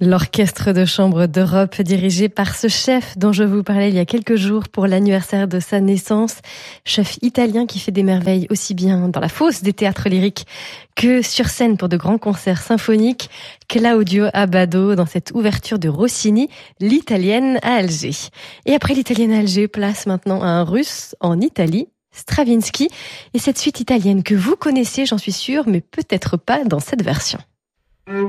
L'orchestre de chambre d'Europe dirigé par ce chef dont je vous parlais il y a quelques jours pour l'anniversaire de sa naissance, chef italien qui fait des merveilles aussi bien dans la fosse des théâtres lyriques que sur scène pour de grands concerts symphoniques, Claudio Abbado dans cette ouverture de Rossini, l'italienne à Alger. Et après l'italienne à Alger, place maintenant à un russe en Italie, Stravinsky, et cette suite italienne que vous connaissez, j'en suis sûre, mais peut-être pas dans cette version.